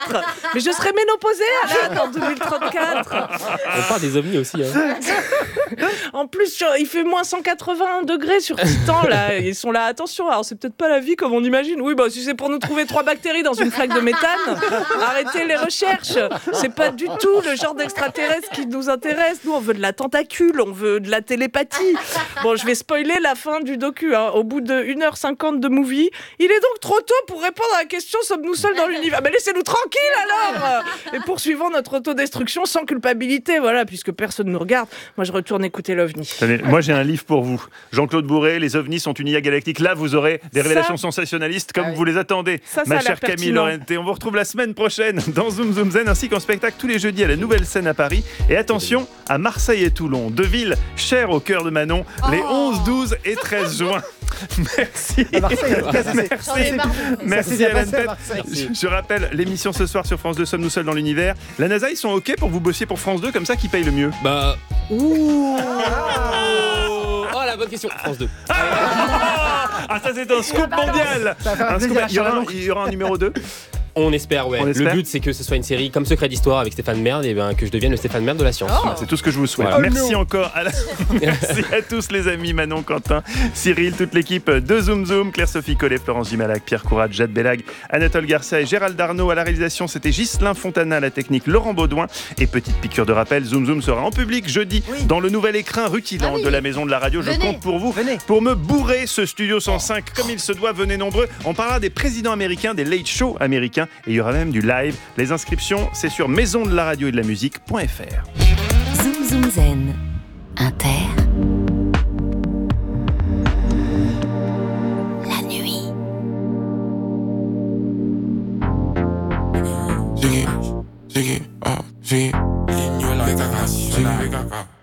Mais je serai ménopausée en 2034. On parle des ovnis aussi. Hein. En plus, il fait moins 180 degrés sur Titan, là. Ils sont là, attention, alors c'est peut-être pas la vie comme on imagine. Oui, bah si c'est pour nous trouver 3 bactéries dans une flaque de méthane, arrêtez les recherches. C'est pas du tout le genre d'extraterrestre qui nous intéresse. Nous, on veut de la tentacule, on veut de la télépathie. Bon, je vais spoiler la fin du docu. Hein. Au bout de 1h50 de movie, il est donc trop tôt pour répondre à la question « Sommes-nous seuls dans l'univers ?» Mais laissez-nous tranquilles alors. Et poursuivons notre autodestruction sans culpabilité, voilà, puisque personne ne nous regarde. Moi, je retourne écouter l'OVNI. Moi, j'ai un livre pour vous. Jean-Claude Bourré, les ovnis sont une IA galactique. Là, vous aurez des révélations sensationnalistes comme vous les attendez. Ma chère Camille Lorente. On vous retrouve la semaine prochaine dans Zoom Zoom Zen, ainsi qu'en spectacle tous les jeudis à la Nouvelle Scène à Paris. Et attention, à Marseille et Toulon, 2 villes chères au cœur de Manon, les 11, 12 et 13 juin. Merci. Merci Alain Pep. Je rappelle l'émission ce soir sur France 2, Sommes-nous seuls dans l'univers. La NASA, ils sont OK pour vous bossier pour France 2, comme ça, qui paye le mieux? Bah. Ouh. Oh, la bonne question. France 2. Ah, ça, c'est un scoop mondial. Il y aura un numéro 2. On espère, ouais. Le but, c'est que ce soit une série comme Secret d'Histoire avec Stéphane Merde, et que je devienne le Stéphane Merde de la science. C'est tout ce que je vous souhaite. Voilà. Merci encore. Merci à tous les amis, Manon, Quentin, Cyril, toute l'équipe de Zoom Zoom, Claire-Sophie Collet, Florence Gimalac, Pierre Courade, Jade Bellag, Anatole Garcia et Gérald Darnaud à la réalisation. C'était Ghislain Fontana à la technique, Laurent Baudouin. Et petite piqûre de rappel, Zoom Zoom sera en public jeudi dans le nouvel écrin rutilant de la maison de la radio. Je compte pour vous, pour me bourrer ce studio 105 comme il se doit. Venez nombreux. On parlera des présidents américains, des late shows américains, et il y aura même du live. Les inscriptions, c'est sur maisondelaradio et de la musique.fr. Zoom Zoom Zen. Inter. La nuit. Jiggy, jiggy, jiggy.